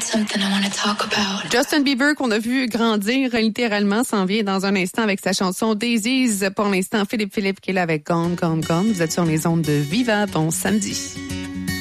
Justin Bieber, qu'on a vu grandir littéralement, s'en vient dans un instant avec sa chanson Daisies. Pour l'instant, Philippe qui est là avec Gone, Gone, Gone. Vous êtes sur les ondes de Viva. Bon samedi.